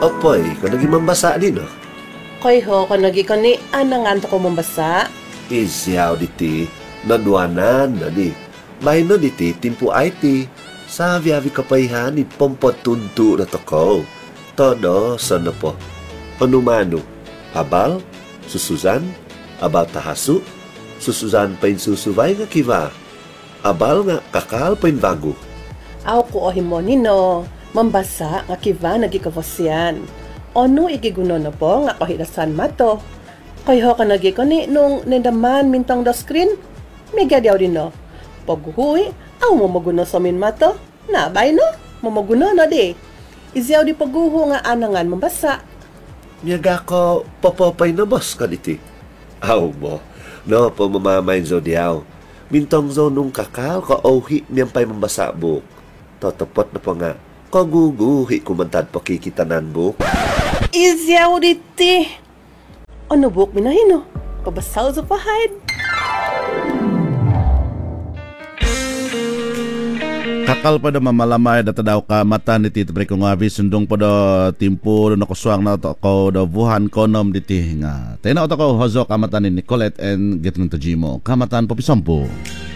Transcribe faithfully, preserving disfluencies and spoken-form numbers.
Opoy, kung naging mambasa din, no? Koy ho, kung nagi ko ni anangan to ko mambasa. Isyaw diti, naduanan na di. Bahin no diti, timpo ay ti. Sa viavi kapayhan, ipompotunto na to ko. Todo, sana po. Anumano, habal, susuzan, abal tahasu, susuzan pa yung susubay nga kiva. Abal nga kakal pa yung bago. Aw ko ohin mo nino, mambasa nga kiva nagikavosyan. Ono igiguno na po nga kahirasan mato. Kay ho ka nagi ko ni nung nendaman mintong do screen, may gadiaw din no. Paghuhui, aw mo maguno sa min mato. Nabay no, mamaguno na di. Izyaw di paghuhu nga anangan mambasa. Miyaga ko popopay na boss ka diti. Aw mo, no po mamamayin zo diyaw. Mintong zo nung kakal ka ohi niyang pa'y mambasa buk. Totopot na po nga, kaguguhi kumantad pakikitanan buk. Izyaw diti. Ano buk minahino? Pabasaw sa pahid. Kakal pa da mamalamay da tadaw ka mata ni tito pre kung abi sundong pa da timpo na kuswang na to ko da buhan konom diti nga. Tena to ko hozo kamatan ni Nicolette and Getron Tajimo. Kamatan po pisampo.